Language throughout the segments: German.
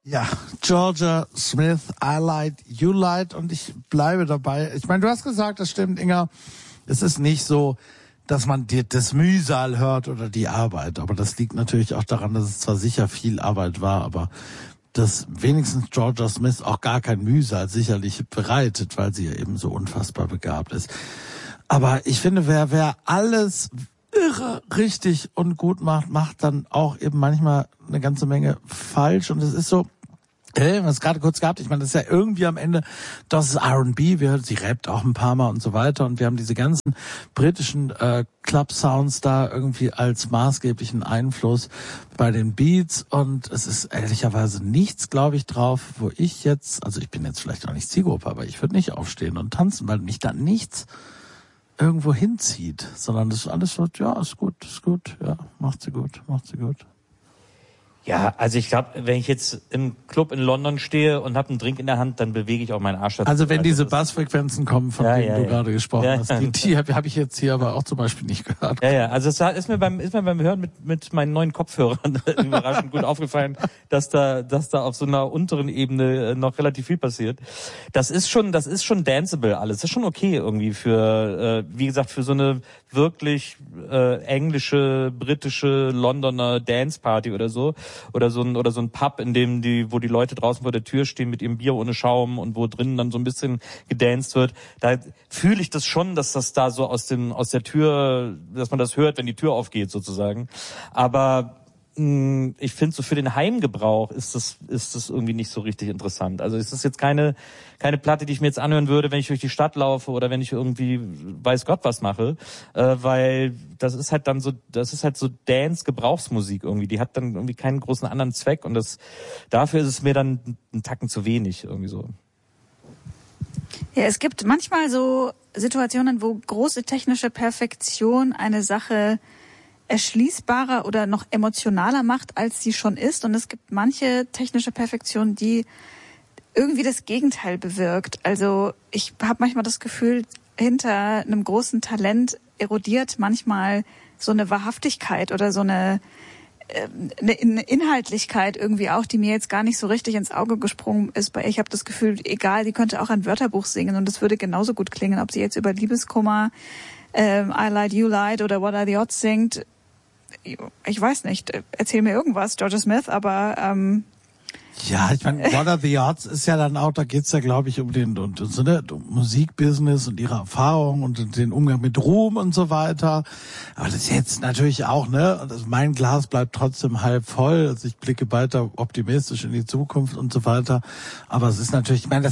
Ja, Georgia Smith, I Lied, You Lied, und ich bleibe dabei. Ich meine, du hast gesagt, das stimmt, Inga, es ist nicht so, dass man das Mühsal hört oder die Arbeit, aber das liegt natürlich auch daran, dass es zwar sicher viel Arbeit war, aber dass wenigstens Georgia Smith auch gar kein Mühsal sicherlich bereitet, weil sie ja eben so unfassbar begabt ist. Aber ich finde, wer alles irre richtig und gut macht dann auch eben manchmal eine ganze Menge falsch. Und es ist so, was gerade kurz gehabt, ich meine, das ist ja irgendwie am Ende, das ist R&B, sie rappt auch ein paar Mal und so weiter, und wir haben diese ganzen britischen Club-Sounds da irgendwie als maßgeblichen Einfluss bei den Beats, und es ist ehrlicherweise nichts, glaube ich, drauf, wo ich jetzt, also ich bin jetzt vielleicht auch nicht Zielgruppe, aber ich würde nicht aufstehen und tanzen, weil mich da nichts irgendwo hinzieht, sondern das ist alles so, ja, ist gut, ja, macht sie gut. Ja, also ich glaube, wenn ich jetzt im Club in London stehe und habe einen Drink in der Hand, dann bewege ich auch meinen Arsch dazu. Also wenn diese Bassfrequenzen kommen, von denen du gerade gesprochen hast, die habe ich jetzt hier aber auch zum Beispiel nicht gehört. Ja, also es ist mir beim Hören mit meinen neuen Kopfhörern überraschend gut aufgefallen, dass da auf so einer unteren Ebene noch relativ viel passiert. Das ist schon danceable alles. Das ist schon okay irgendwie für, wie gesagt, für so eine wirklich englische, britische, Londoner Danceparty oder so. Oder so ein Pub, in dem wo die Leute draußen vor der Tür stehen mit ihrem Bier ohne Schaum und wo drinnen dann so ein bisschen gedanced wird. Da fühle ich das schon, dass das da so aus der Tür, dass man das hört, wenn die Tür aufgeht sozusagen. Aber ich finde, so für den Heimgebrauch ist das irgendwie nicht so richtig interessant. Also es ist jetzt keine Platte, die ich mir jetzt anhören würde, wenn ich durch die Stadt laufe oder wenn ich irgendwie weiß Gott was mache, weil das ist halt so Dance-Gebrauchsmusik irgendwie. Die hat dann irgendwie keinen großen anderen Zweck, und dafür ist es mir dann ein Tacken zu wenig irgendwie so. Ja, es gibt manchmal so Situationen, wo große technische Perfektion eine Sache erschließbarer oder noch emotionaler macht, als sie schon ist. Und es gibt manche technische Perfektion, die irgendwie das Gegenteil bewirkt. Also ich habe manchmal das Gefühl, hinter einem großen Talent erodiert manchmal so eine Wahrhaftigkeit oder so eine Inhaltlichkeit irgendwie auch, die mir jetzt gar nicht so richtig ins Auge gesprungen ist. Ich habe das Gefühl, egal, die könnte auch ein Wörterbuch singen und es würde genauso gut klingen, ob sie jetzt über Liebeskummer, I Lied, You Lied oder What Are the Odds singt. Ich weiß nicht, erzähl mir irgendwas, Georgia Smith, aber ja, ich meine, What Are the Odds ist ja dann auch, da geht's ja, glaube ich, um Musikbusiness und ihre Erfahrung und den Umgang mit Ruhm und so weiter. Aber das ist jetzt natürlich auch, mein Glas bleibt trotzdem halb voll. Also ich blicke weiter optimistisch in die Zukunft und so weiter. Aber es ist natürlich, ich meine,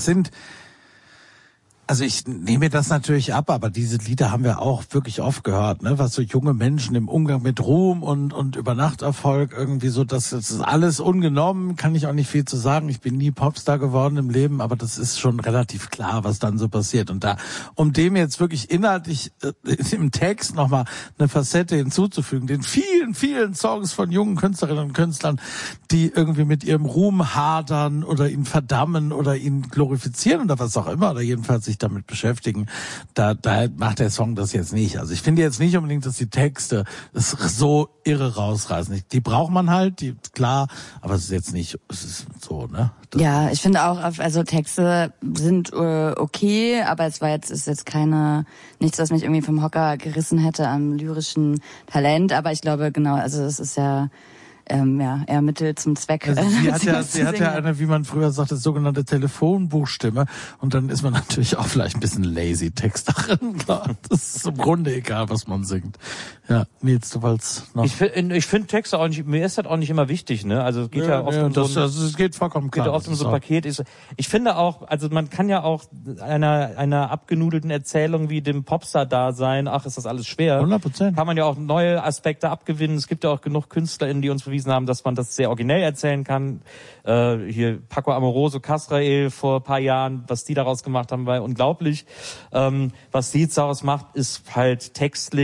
also ich nehme das natürlich ab, aber diese Lieder haben wir auch wirklich oft gehört, was so junge Menschen im Umgang mit Ruhm und Übernachterfolg irgendwie so, das ist alles ungenommen, kann ich auch nicht viel zu sagen. Ich bin nie Popstar geworden im Leben, aber das ist schon relativ klar, was dann so passiert. Und um dem jetzt wirklich inhaltlich im Text nochmal eine Facette hinzuzufügen, den vielen, vielen Songs von jungen Künstlerinnen und Künstlern, die irgendwie mit ihrem Ruhm hadern oder ihn verdammen oder ihn glorifizieren oder was auch immer, oder jedenfalls sich damit beschäftigen, da macht der Song das jetzt nicht. Also ich finde jetzt nicht unbedingt, dass die Texte das so irre rausreißen. Die braucht man halt, klar, aber es ist jetzt nicht, es ist so, Ja, ich finde auch, also Texte sind okay, aber ist jetzt nichts, was mich irgendwie vom Hocker gerissen hätte am lyrischen Talent, aber ich glaube, genau, also es ist ja eher Mittel zum Zweck. Also sie hat ja eine, wie man früher sagte, sogenannte Telefonbuchstimme, und dann ist man natürlich auch vielleicht ein bisschen lazy Texterin. Das ist im Grunde egal, was man singt. Ja, Nils, du wolltest noch. Ich finde Texte auch nicht, mir ist das auch nicht immer wichtig, Also es geht ja oft um es geht vollkommen klar. Geht oft um so ein Paket. Ich finde auch, also man kann ja auch einer abgenudelten Erzählung wie dem Popstar-Dasein, ist das alles schwer. 100%. Kann man ja auch neue Aspekte abgewinnen. Es gibt ja auch genug KünstlerInnen, die uns bewiesen haben, dass man das sehr originell erzählen kann. Hier Paco Amoroso, Casrael vor ein paar Jahren, was die daraus gemacht haben, war unglaublich. Was sie jetzt daraus macht, ist halt textlich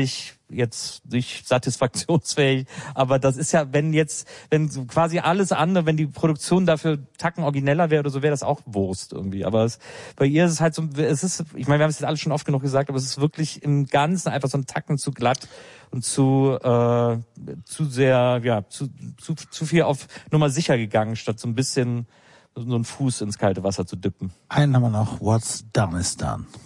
jetzt nicht satisfaktionsfähig, aber das ist ja, wenn so quasi alles andere, wenn die Produktion dafür Tacken origineller wäre oder so, wäre das auch Wurst irgendwie. Aber bei ihr ist es halt so, ich meine, wir haben es jetzt alles schon oft genug gesagt, aber es ist wirklich im Ganzen einfach so ein Tacken zu glatt und zu sehr, ja, zu viel auf Nummer sicher gegangen, statt so ein bisschen so einen Fuß ins kalte Wasser zu dippen. Einen haben wir noch, What's Done is Done.